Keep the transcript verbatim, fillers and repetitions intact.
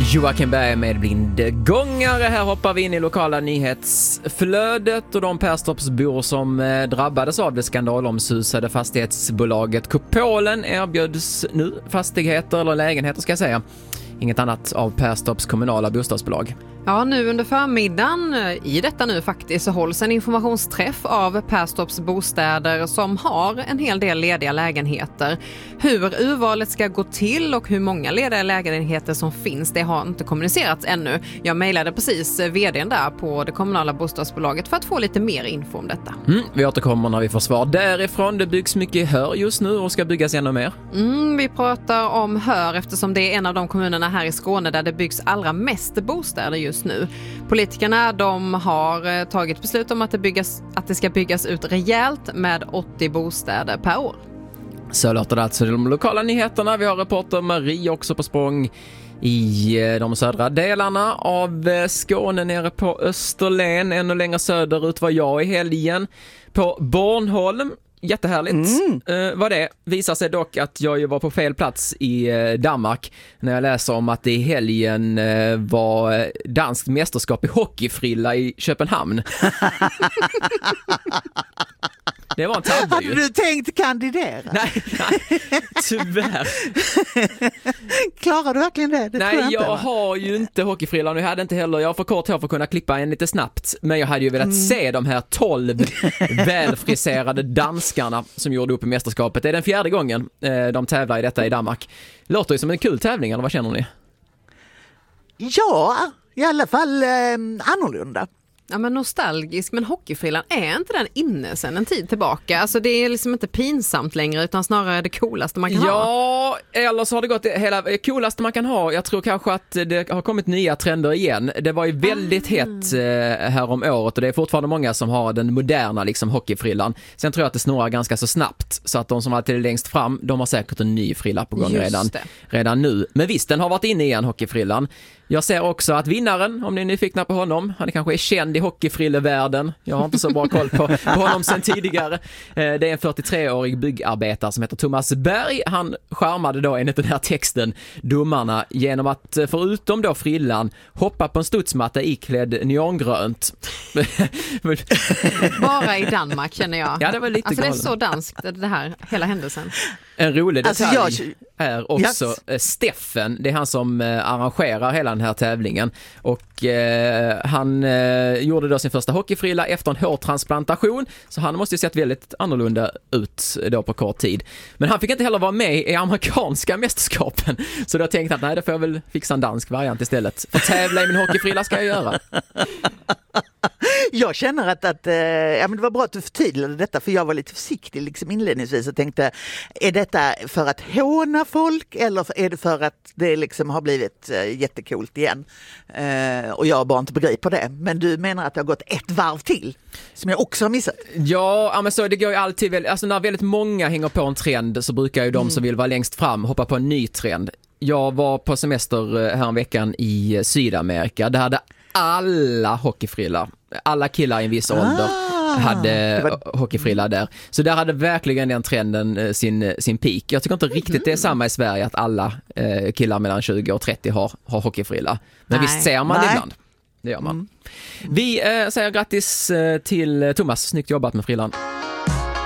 Joakim Berg med blindgångare. Här hoppar vi in i lokala nyhetsflödet och de Perstorpsbor som drabbades av det skandalomsusade fastighetsbolaget Kupolen erbjöds nu fastigheter eller lägenheter ska jag säga. Inget annat av Perstorps kommunala bostadsbolag. Ja, nu under förmiddagen, i detta nu faktiskt, så hålls en informationsträff av Perstorps bostäder som har en hel del lediga lägenheter. Hur urvalet ska gå till och hur många lediga lägenheter som finns, det har inte kommunicerats ännu. Jag mejlade precis vdn där på det kommunala bostadsbolaget för att få lite mer info om detta. Mm, vi återkommer när vi får svar därifrån. Det byggs mycket Hör just nu och ska byggas ännu mer. Mm, vi pratar om Hör eftersom det är en av de kommunerna här i Skåne där det byggs allra mest bostäder just nu. Politikerna de har tagit beslut om att det, byggas, att det ska byggas ut rejält med åttio bostäder per år. Så låter det alltså de lokala nyheterna. Vi har reporter Marie också på språng i de södra delarna av Skåne nere på Österlen. Ännu längre söderut var jag i helgen på Bornholm. Jättehärligt. Mm. Uh, vad det visar sig dock att jag ju var på fel plats i uh, Danmark när jag läser om att det i helgen uh, var danskt mästerskap i hockeyfrilla i Köpenhamn. Det var en tabbe ju. Hade du tänkt kandidera? Nej, nej tyvärr. Klarar du verkligen det? det nej, tror jag, jag inte, har ju inte hockeyfrillan och jag hade inte heller, jag har för kort hår för att kunna klippa en lite snabbt. Men jag hade ju velat mm. se de här tolv välfriserade danskarna som gjorde upp i mästerskapet. Det är den fjärde gången eh, de tävlar i detta i Danmark. Låter ju som en kul tävling, eller vad känner ni? Ja, i alla fall eh, annorlunda. Ja, men nostalgisk, men hockeyfrillan, är inte den inne sedan en tid tillbaka? Alltså det är liksom inte pinsamt längre utan snarare det coolaste man kan ja, ha. Ja, eller så har det gått hela coolaste man kan ha. Jag tror kanske att det har kommit nya trender igen. Det var ju väldigt ah. hett eh, här om året och det är fortfarande många som har den moderna liksom hockeyfrillan. Sen tror jag att det snurrar ganska så snabbt så att de som alltid är längst fram, de har säkert en ny frilla på gång redan, redan nu. Men visst, den har varit inne igen, hockeyfrillan. Jag ser också att vinnaren, om ni är nyfikna på honom, han kanske är känd i hockeyfrillevärlden. Jag har inte så bra koll på, på honom sedan tidigare. Det är en fyrtiotreårig byggarbetare som heter Thomas Berg. Han charmade då enligt den här texten domarna genom att förutom då frillan hoppa på en studsmatta iklädd neongrönt. Bara i Danmark känner jag. Ja, det var lite alltså galen. Det är så danskt det här, hela händelsen. En rolig detalj alltså jag... är också yes. Steffen. Det är han som arrangerar hela den här tävlingen. Och eh, han eh, gjorde då sin första hockeyfrilla efter en hårtransplantation. Så han måste ju sett väldigt annorlunda ut då på kort tid. Men han fick inte heller vara med i amerikanska mästerskapen. Så då tänkte han att nej, det får jag väl fixa en dansk variant istället. För tävla i min hockeyfrilla ska jag göra. Jag känner att, att äh, ja, men det var bra att du förtydligade detta för jag var lite försiktig liksom inledningsvis och tänkte, är detta för att håna folk eller är det för att det liksom har blivit äh, jättekult igen? Äh, och jag har bara inte begripit på det. Men du menar att det har gått ett varv till som jag också har missat? Ja, men så det går ju alltid väl, alltså när väldigt många hänger på en trend så brukar ju de mm. som vill vara längst fram hoppa på en ny trend. Jag var på semester här en veckan i Sydamerika. Där hade alla hockeyfrillar. Alla killar i en viss ålder ah, hade var... hockeyfrilla där. Så där hade verkligen den trenden sin, sin peak. Jag tycker inte riktigt mm. det är samma i Sverige att alla eh, killar mellan tjugo och trettio har, har hockeyfrilla. Men nej. Visst ser man det ibland. Det gör man. Mm. Vi eh, säger grattis eh, till Thomas. Snyggt jobbat med frillan.